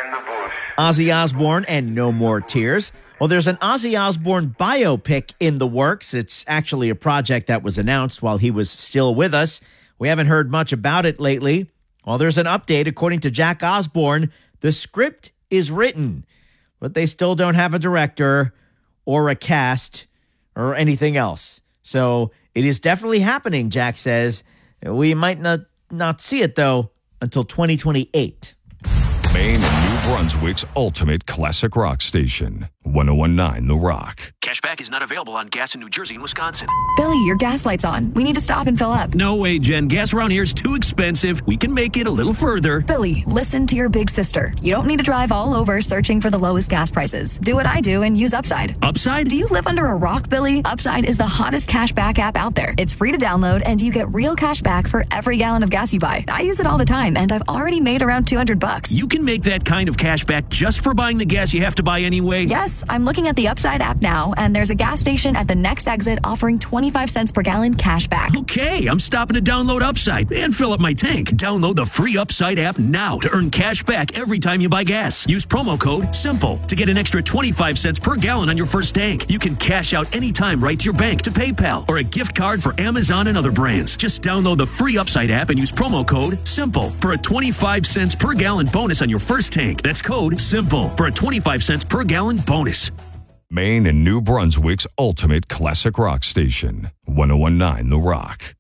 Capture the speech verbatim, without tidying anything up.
in the bush. Ozzy Osbourne and No More Tears. Well, there's an Ozzy Osbourne biopic in the works. It's actually a project that was announced while he was still with us. We haven't heard much about it lately. Well, there's an update. According to Jack Osbourne, the script is written, but they still don't have a director or a cast or anything else. So it is definitely happening, Jack says. We might not, not see it, though, until twenty twenty-eight. Maine and New Brunswick's ultimate classic rock station, one oh one point nine The Rock. Cashback is not available on gas in New Jersey and Wisconsin. Billy, your gas light's on. We need to stop and fill up. No way, Jen. Gas around here is too expensive. We can make it a little further. Billy, listen to your big sister. You don't need to drive all over searching for the lowest gas prices. Do what I do and use Upside. Upside? Do you live under a rock, Billy? Upside is the hottest cashback app out there. It's free to download, and you get real cash back for every gallon of gas you buy. I use it all the time, and I've already made around two hundred bucks. You can make that kind of cash back just for buying the gas you have to buy anyway? Yes, I'm looking at the Upside app now, and there's a gas station at the next exit offering twenty-five cents per gallon cash back. Okay, I'm stopping to download Upside and fill up my tank. Download the free Upside app now to earn cash back every time you buy gas. Use promo code SIMPLE to get an extra twenty-five cents per gallon on your first tank. You can cash out anytime right to your bank, to PayPal, or a gift card for Amazon and other brands. Just download the free Upside app and use promo code SIMPLE for a twenty-five cents per gallon bonus on your first tank. That's code SIMPLE for a twenty-five cents per gallon bonus. Maine and New Brunswick's ultimate classic rock station, one oh one point nine The Rock.